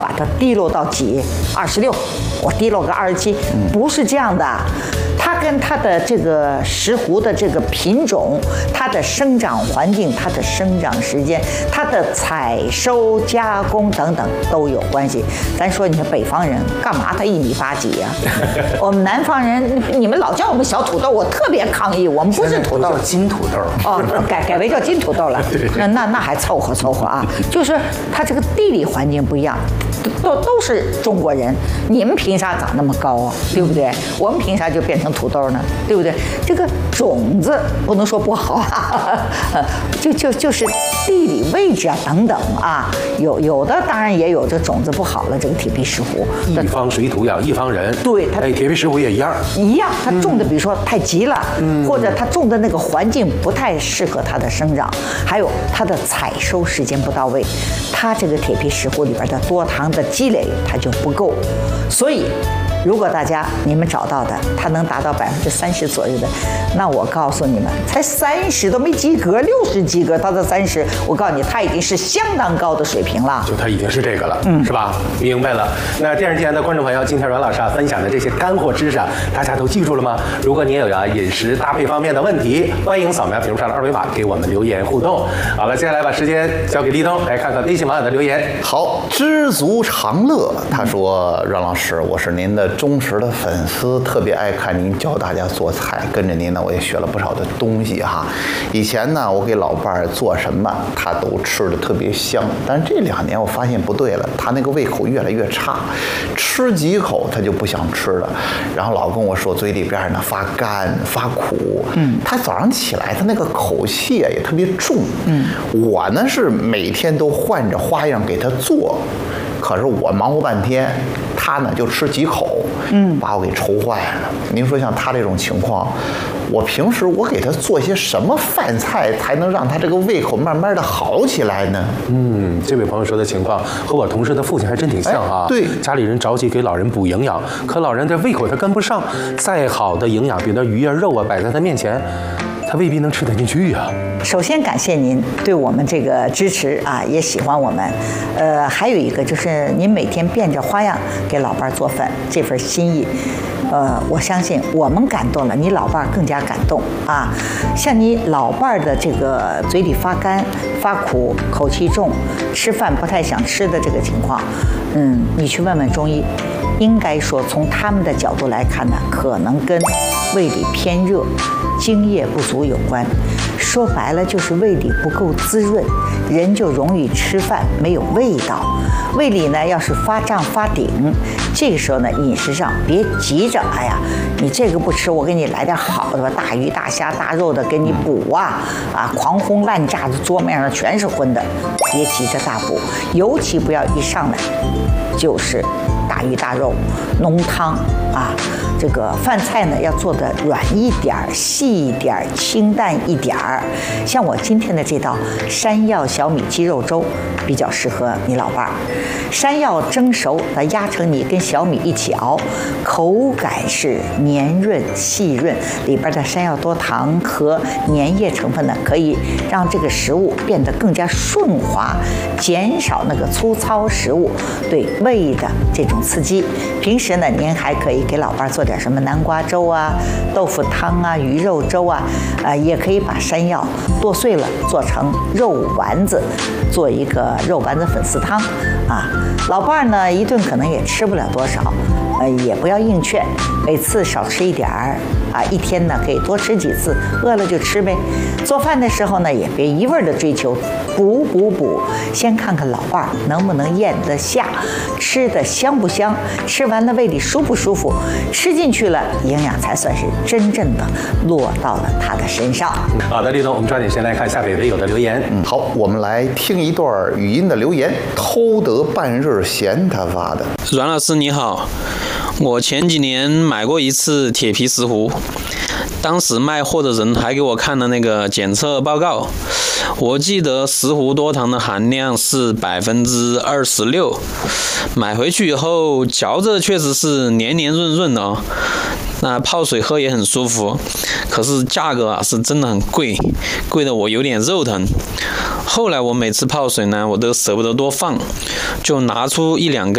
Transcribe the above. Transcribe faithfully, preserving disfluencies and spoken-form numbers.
把它滴落到几二十六，我滴落个二十七，不是这样的。它跟它的这个石斛的这个品种、它的生长环境、它的生长时间、它的采收、加工等等都有关系。咱说你看北方人干嘛他一米八几呀、啊？我们南方人，你们老叫我们小土豆，我特别抗议，我们不是土豆， 叫金土豆。 哦，改改为叫金土豆了。那那那还凑合凑合啊，就是它这个地理环境不一样。都都是中国人，你们凭啥长那么高啊？对不对？我们凭啥就变成土豆呢？对不对？这个种子不能说不好啊，就就就是地理位置啊等等啊，有有的当然也有这种子不好了，这个铁皮石斛。 一方水土养一方人， 对，它哎，铁皮石斛也一样， 一样，它种的比如说太急了，嗯、或者它种的那个环境不太适合它的生长，还有它的采收时间不到位，它这个铁皮石斛里边的多糖的积累它就不够，所以如果大家你们找到的它能达到百分之三十左右的，那我告诉你们，才三十都没及格，六十及格，它的三十，我告诉你，它已经是相当高的水平了。 就它已经是这个了，嗯，是吧？明白了。那电视机前的观众朋友，今天阮老师啊分享的这些干货知识啊，大家都记住了吗？如果你也有啊饮食搭配方面的问题，欢迎扫描屏幕上的二维码给我们留言互动。好了，接下来把时间交给立冬，来看看微信网友的留言。 好，知足常乐，他说：阮老师，我是您的忠实的粉丝，特别爱看您教大家做菜，跟着您呢，我也学了不少的东西哈。以前呢，我给老伴儿做什么，他都吃的特别香，但是这两年我发现不对了，他那个胃口越来越差，吃几口他就不想吃了，然后老跟我说嘴里边呢发干发苦。嗯，他早上起来他那个口气啊也特别重。嗯，我呢是每天都换着花样给他做。可是我忙活半天，他呢就吃几口，嗯，把我给愁坏了。您说像他这种情况，我平时我给他做些什么饭菜，才能让他这个胃口慢慢的好起来呢？ 嗯，这位朋友说的情况和我同事的父亲还真挺像啊。 哎、对， 家里人着急给老人补营养，可老人这胃口他跟不上，再好的营养，比如鱼啊肉啊摆在他面前，他未必能吃得进去呀、啊。 首先感谢您对我们这个支持啊，也喜欢我们。呃，还有一个就是您每天变着花样给老伴儿做饭，这份心意，呃，我相信我们感动了，你老伴儿更加感动啊。像你老伴儿的这个嘴里发干、发苦、口气重、吃饭不太想吃的这个情况，嗯，你去问问中医。应该说，从他们的角度来看呢，可能跟胃里偏热、津液不足有关。说白了就是胃里不够滋润，人就容易吃饭没有味道。胃里呢要是发胀发顶，这个时候呢饮食上别急着，哎呀，你这个不吃，我给你来点好的吧，大鱼大虾大肉的给你补啊啊，狂轰滥炸的桌面上全是荤的，别急着大补，尤其不要一上来就是大鱼大肉、浓汤啊，这个饭菜呢要做的软一点儿、细一点儿、清淡一点儿。像我今天的这道山药小米鸡肉粥，比较适合你老伴儿。山药蒸熟，它压成泥，跟小米一起熬，口感是绵润细润，里边的山药多糖和粘液成分呢，可以让这个食物变得更加顺滑，减少那个粗糙食物对胃的这种刺激。平时呢，您还可以给老伴儿做点什么南瓜粥啊、豆腐汤啊、鱼肉粥啊，呃，也可以把山药剁碎了做成肉丸子，做一个肉丸子粉丝汤啊。老伴儿呢，一顿可能也吃不了多少，呃，也不要硬劝，每次少吃一点儿啊，一天呢可以多吃几次，饿了就吃呗。做饭的时候呢，也别一味的追求补补补，先看看老伴儿能不能咽得下，吃的香不香，吃完了胃里舒不舒服，吃进去了，营养才算是真正的落到了他的身上。 好的，立冬，我们抓紧时间来看下北北友的留言。 嗯，好，我们来听一段语音的留言，偷得半日闲他发的。 阮老师你好，我前几年买过一次铁皮石斛，当时卖货的人还给我看了那个检测报告，我记得石斛多糖的含量是百分之二十六，买回去以后嚼着确实是黏黏润润的哦，那泡水喝也很舒服，可是价格啊是真的很贵，贵的我有点肉疼。后来我每次泡水呢，我都舍不得多放，就拿出一两根